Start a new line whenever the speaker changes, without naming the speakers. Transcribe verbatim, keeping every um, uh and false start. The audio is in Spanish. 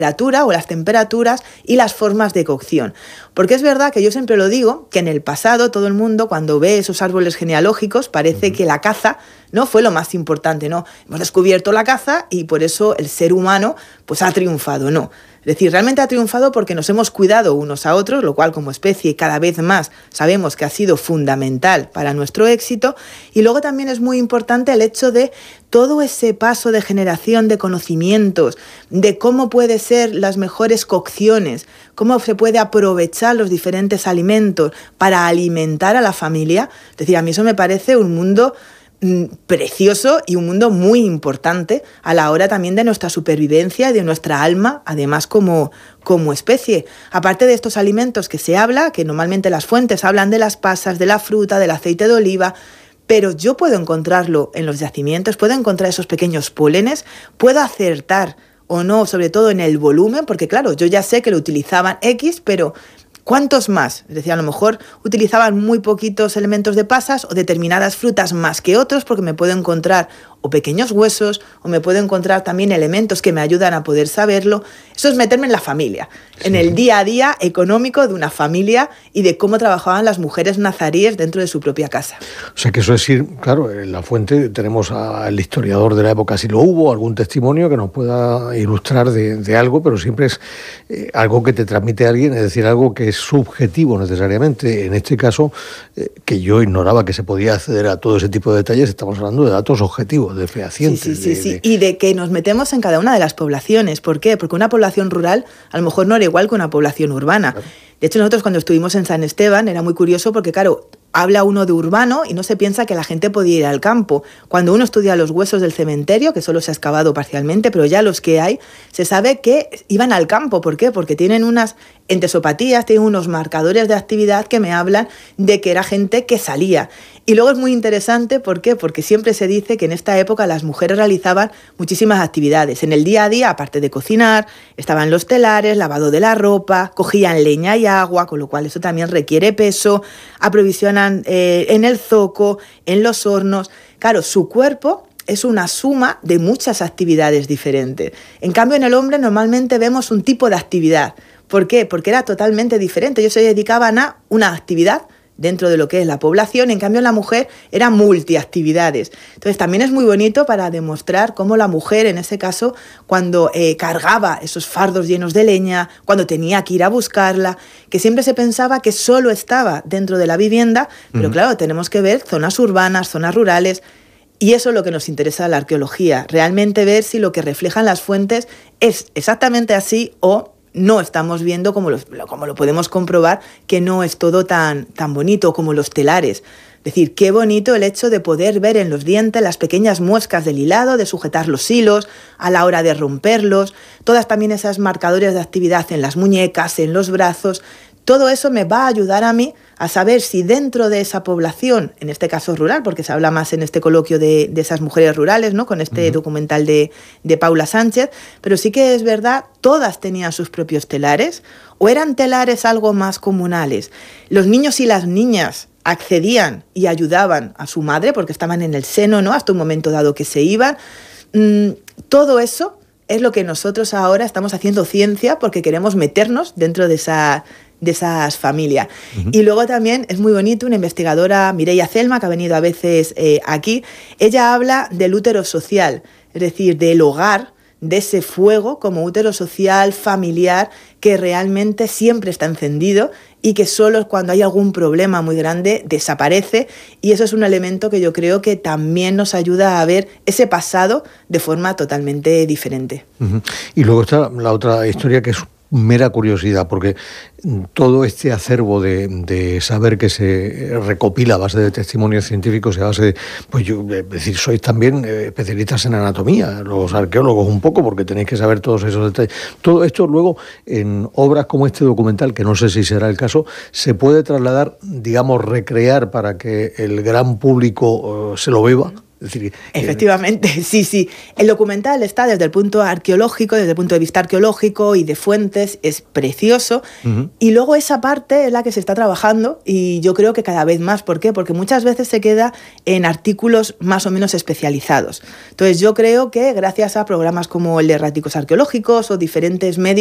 temperatura o las temperaturas y las formas de cocción. Porque es verdad que yo siempre lo digo, que en el pasado todo el mundo cuando ve esos árboles genealógicos parece uh-huh. que la caza no fue lo más importante, ¿no? Hemos descubierto la caza y por eso el ser humano pues ha triunfado, no. Es decir, realmente ha triunfado porque nos hemos cuidado unos a otros, lo cual como especie cada vez más sabemos que ha sido fundamental para nuestro éxito. Y luego también es muy importante el hecho de todo ese paso de generación de conocimientos, de cómo pueden ser las mejores cocciones, cómo se puede aprovechar los diferentes alimentos para alimentar a la familia. Es decir, a mí eso me parece un mundo precioso y un mundo muy importante a la hora también de nuestra supervivencia y de nuestra alma, además como, como especie. Aparte de estos alimentos que se habla, que normalmente las fuentes hablan de las pasas, de la fruta, del aceite de oliva, pero yo puedo encontrarlo en los yacimientos, puedo encontrar esos pequeños pólenes, puedo acertar o no, sobre todo en el volumen, porque claro, yo ya sé que lo utilizaban X, pero ¿cuántos más? Es decir, a lo mejor utilizaban muy poquitos elementos de pasas o determinadas frutas más que otros, porque me puedo encontrar o pequeños huesos, o me puedo encontrar también elementos que me ayudan a poder saberlo. Eso es meterme en la familia, sí. en el día a día económico de una familia y de cómo trabajaban las mujeres nazaríes dentro de su propia casa.
O sea que eso es ir, claro, en la fuente tenemos al historiador de la época, si lo hubo, algún testimonio que nos pueda ilustrar de, de algo, pero siempre es eh, algo que te transmite alguien, es decir, algo que es subjetivo necesariamente. En este caso, eh, que yo ignoraba que se podía acceder a todo ese tipo de detalles, estamos hablando de datos objetivos, de fehacientes.
Sí, sí, sí,
de,
sí.
De...
Y de que nos metemos en cada una de las poblaciones. ¿Por qué? Porque una población rural a lo mejor no era igual que una población urbana. Claro. De hecho, nosotros cuando estuvimos en San Esteban era muy curioso porque, claro, habla uno de urbano y no se piensa que la gente podía ir al campo. Cuando uno estudia los huesos del cementerio, que solo se ha excavado parcialmente, pero ya los que hay, se sabe que iban al campo. ¿Por qué? Porque tienen unas entesopatías, tienen unos marcadores de actividad que me hablan de que era gente que salía. Y luego es muy interesante, ¿por qué? Porque siempre se dice que en esta época las mujeres realizaban muchísimas actividades. En el día a día, aparte de cocinar, estaban los telares, lavado de la ropa, cogían leña y agua, con lo cual eso también requiere peso, aprovisionan eh, en el zoco, en los hornos. Claro, su cuerpo es una suma de muchas actividades diferentes. En cambio, en el hombre normalmente vemos un tipo de actividad. ¿Por qué? Porque era totalmente diferente. Ellos se dedicaban a una actividad dentro de lo que es la población, en cambio la mujer era multiactividades. Entonces también es muy bonito para demostrar cómo la mujer, en ese caso, cuando eh, cargaba esos fardos llenos de leña, cuando tenía que ir a buscarla, que siempre se pensaba que solo estaba dentro de la vivienda, pero uh-huh. claro, tenemos que ver zonas urbanas, zonas rurales, y eso es lo que nos interesa de la arqueología, realmente ver si lo que reflejan las fuentes es exactamente así o no estamos viendo, como lo, como lo podemos comprobar, que no es todo tan, tan bonito como los telares. Es decir, qué bonito el hecho de poder ver en los dientes las pequeñas muescas del hilado, de sujetar los hilos a la hora de romperlos, todas también esas marcadores de actividad en las muñecas, en los brazos. Todo eso me va a ayudar a mí a saber si dentro de esa población, en este caso rural, porque se habla más en este coloquio de, de esas mujeres rurales, ¿no? Con este uh-huh. documental de, de Paula Sánchez, pero sí que es verdad, todas tenían sus propios telares, o eran telares algo más comunales. Los niños y las niñas accedían y ayudaban a su madre, porque estaban en el seno, ¿no? Hasta un momento dado que se iban. Mm, todo eso es lo que nosotros ahora estamos haciendo ciencia, porque queremos meternos dentro de esa... de esas familias. Uh-huh. Y luego también es muy bonito, una investigadora, Mireia Celma, que ha venido a veces eh, aquí, ella habla del útero social, es decir, del hogar, de ese fuego como útero social, familiar, que realmente siempre está encendido y que solo cuando hay algún problema muy grande desaparece, y eso es un elemento que yo creo que también nos ayuda a ver ese pasado de forma totalmente diferente.
Uh-huh. Y luego está la otra historia, que es mera curiosidad, porque todo este acervo de, de saber que se recopila a base de testimonios científicos y a base de, pues yo, es decir, sois también especialistas en anatomía, los arqueólogos un poco, porque tenéis que saber todos esos detalles. Todo esto luego, en obras como este documental, que no sé si será el caso, se puede trasladar, digamos, recrear para que el gran público uh, se lo beba. Es decir,
efectivamente, eh, sí, sí. El documental está desde el punto arqueológico, desde el punto de vista arqueológico y de fuentes, es precioso. Uh-huh. Y luego esa parte es la que se está trabajando y yo creo que cada vez más. ¿Por qué? Porque muchas veces se queda en artículos más o menos especializados. Entonces yo creo que gracias a programas como el de Ráticos Arqueológicos o diferentes medios,